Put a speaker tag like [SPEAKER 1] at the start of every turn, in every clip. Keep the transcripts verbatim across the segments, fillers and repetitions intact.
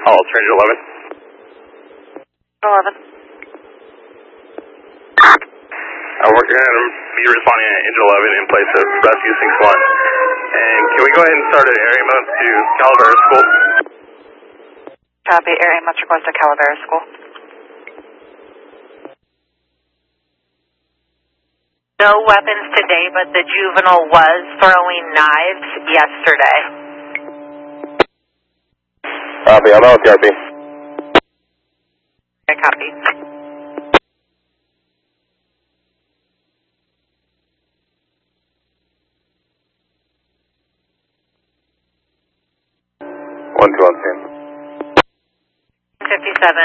[SPEAKER 1] Call Strange eleven.
[SPEAKER 2] eleven.
[SPEAKER 1] Uh, we're going to be responding to Angel eleven in place of Rescue six one. And can we go ahead and start an area mode to Calavera School?
[SPEAKER 2] Copy, area must request to Calavera School.
[SPEAKER 3] No weapons today, but the juvenile was throwing knives yesterday.
[SPEAKER 1] Copy, I'm out, Copy.
[SPEAKER 3] Okay, copy.
[SPEAKER 1] One two on scene.
[SPEAKER 3] fifty-seven.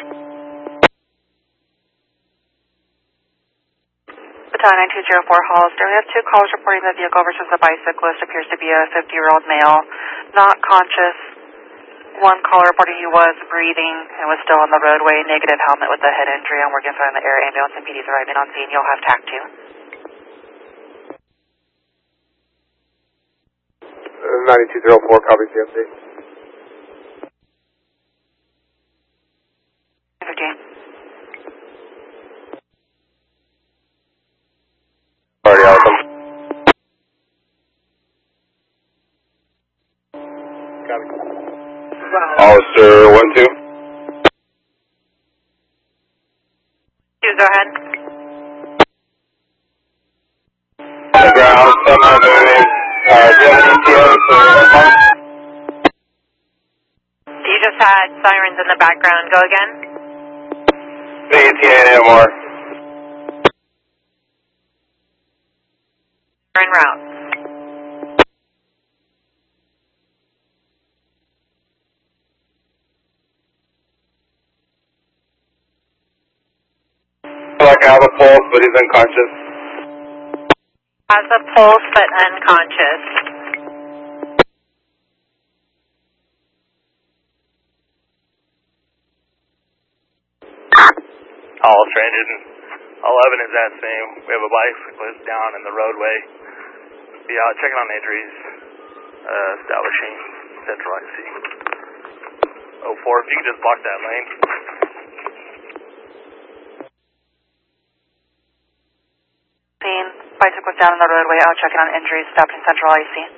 [SPEAKER 2] Battalion nine two zero four Hollister. We have two callers reporting the vehicle versus the bicyclist appears to be a fifty-year-old male, not conscious. One caller reporting he was breathing and was still on the roadway, negative helmet with a head injury. I'm working on the air ambulance and P D's arriving on scene. You'll have TAC two.
[SPEAKER 1] nine two zero four, copy C M C.
[SPEAKER 2] fifteen.
[SPEAKER 1] Already out of them. Copy. Hollister one two.
[SPEAKER 3] Two, go ahead.
[SPEAKER 1] On the ground, semi moving. Uh, do you have an E T O for that?
[SPEAKER 3] You just had sirens in the background. Go again.
[SPEAKER 1] The E T A and M R.
[SPEAKER 3] En route.
[SPEAKER 1] Like I have a pulse, but he's unconscious.
[SPEAKER 3] Has a pulse but unconscious.
[SPEAKER 1] All Strange eleven is that same. We have a bicyclist down in the roadway. Be out checking on injuries, uh, establishing central I C. oh four, if you can just block that lane.
[SPEAKER 2] Scene. Bicyclist down on the roadway, out checking on injuries, stopping central I C.